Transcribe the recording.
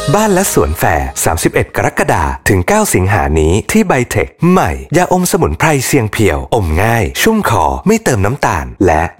บ้านและสวนแฟร์31 กรกฎาคมถึง 9 สิงหานี้ที่ไบเทคใหม่ยาอมสมุนไพรเสียงเพียวอมง่ายชุ่มคอไม่เติมน้ำตาลและ